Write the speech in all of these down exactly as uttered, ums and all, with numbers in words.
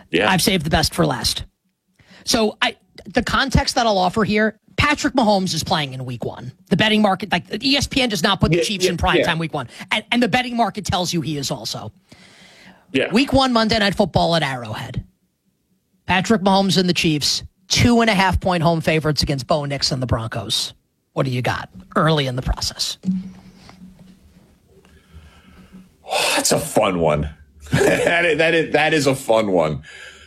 Yeah. I've saved the best for last. So I, the context that I'll offer here, Patrick Mahomes is playing in week one. The betting market, like E S P N does not put the yeah, Chiefs yeah, in primetime yeah. week one. And, and the betting market tells you he is also. Yeah. Week one, Monday Night Football at Arrowhead. Patrick Mahomes and the Chiefs, two and a half point home favorites against Bo Nix and the Broncos. What do you got early in the process? That's a fun one. that, is, that, is, that is a fun one.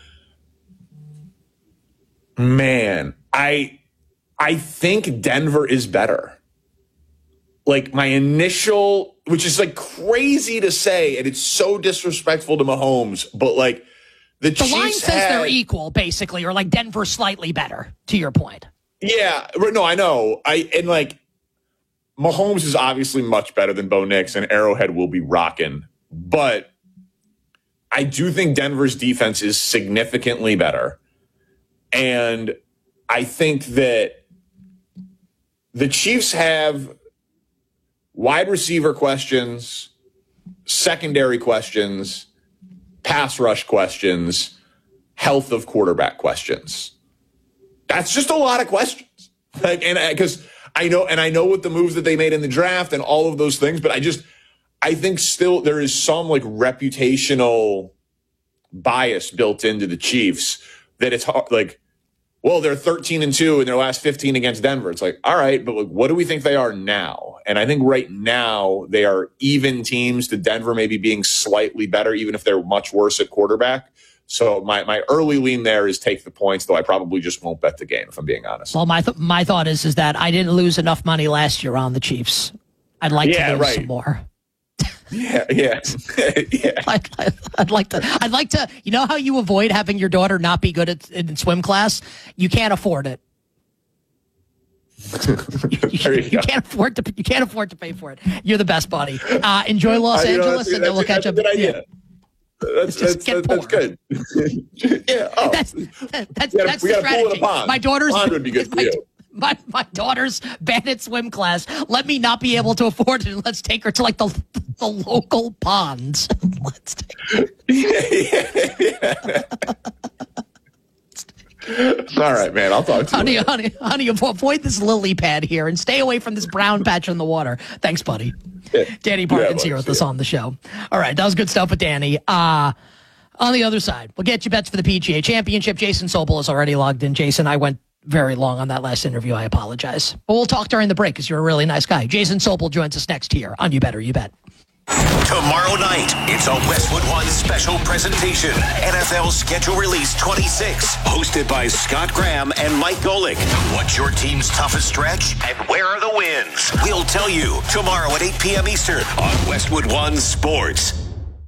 Man, I I think Denver is better. Like my initial, which is like crazy to say, and it's so disrespectful to Mahomes, but like the, the Chiefs line says had, they're equal, basically, or like Denver slightly better, to your point. Yeah, no, I know. I and like Mahomes is obviously much better than Bo Nix, and Arrowhead will be rocking. But I do think Denver's defense is significantly better. And I think that the Chiefs have wide receiver questions, secondary questions, pass rush questions, health of quarterback questions. That's just a lot of questions. Like, and because I know, and I know what the moves that they made in the draft and all of those things, but I just, I think still there is some like reputational bias built into the Chiefs that it's hard, like, well, they're thirteen and two in their last fifteen against Denver. It's like, all right, but like, what do we think they are now? And I think right now they are even teams to Denver maybe being slightly better, even if they're much worse at quarterback. So my, my early lean there is take the points, though I probably just won't bet the game, if I'm being honest. Well, my th- my thought is is that I didn't lose enough money last year on the Chiefs. I'd like yeah, to lose right. some more. Yeah, yeah, yeah. I'd, I'd like to. I'd like to. You know how you avoid having your daughter not be good at in swim class? You can't afford it. you, you, you, you can't afford to. You can't afford to pay for it. You're the best, buddy. Uh, enjoy Los I, you know, Angeles, and then we'll catch up. Good idea. Yeah. That's, that's, get that's, that's good. yeah. Oh. That's that's, gotta, that's we the got a pool in a strategy. pond. My daughter's pond would be good for my, you. My, my daughter's bad at swim class. Let me not be able to afford it. Let's take her to like the the local ponds. Let's take her. yeah, yeah, yeah. All right, man. I'll talk to honey, you. Honey, honey, avoid this lily pad here and stay away from this brown patch in the water. Thanks, buddy. Yeah. Danny Parkin's yeah, here with us on the show. All right, that was good stuff with Danny. Uh, on the other side, we'll get you bets for the P G A Championship. Jason Sobel is already logged in. Jason, I went very long on that last interview. I apologize. But we'll talk during the break because you're a really nice guy. Jason Sobel joins us next here on You Better You Bet. Tomorrow night, it's a Westwood One special presentation. N F L Schedule Release twenty-six, hosted by Scott Graham and Mike Golick. What's your team's toughest stretch, and where are the wins? We'll tell you tomorrow at eight p.m. Eastern on Westwood One Sports.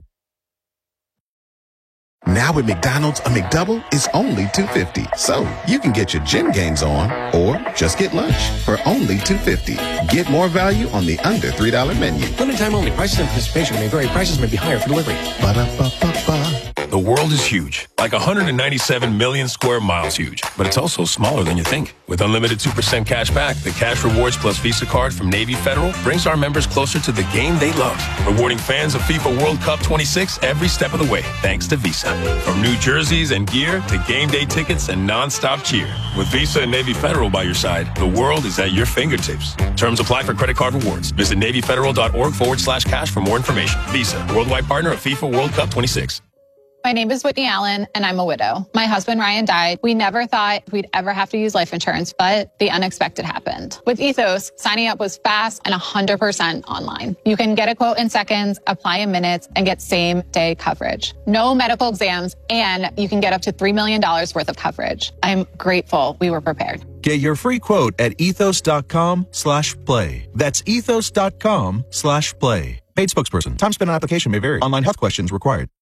Now at McDonald's, a McDouble is only two dollars and fifty cents. So you can get your gym gains on or just get lunch for only two dollars and fifty cents. Get more value on the under three dollar menu. Limited time only. Prices and participation may vary. Prices may be higher for delivery. Ba-da-ba-ba-ba. The world is huge, like one hundred ninety-seven million square miles huge, but it's also smaller than you think. With unlimited two percent cash back, the Cash Rewards Plus Visa card from Navy Federal brings our members closer to the game they love, rewarding fans of FIFA World Cup twenty-six every step of the way, thanks to Visa. From new jerseys and gear to game day tickets and nonstop cheer. With Visa and Navy Federal by your side, the world is at your fingertips. Terms apply for credit card rewards. Visit NavyFederal.org forward slash cash for more information. Visa, worldwide partner of FIFA World Cup twenty-six. My name is Whitney Allen, and I'm a widow. My husband, Ryan, died. We never thought we'd ever have to use life insurance, but the unexpected happened. With Ethos, signing up was fast and one hundred percent online. You can get a quote in seconds, apply in minutes, and get same-day coverage. No medical exams, and you can get up to three million dollars worth of coverage. I'm grateful we were prepared. Get your free quote at ethos.com slash play. That's ethos.com slash play. Paid spokesperson. Time spent on application may vary. Online health questions required.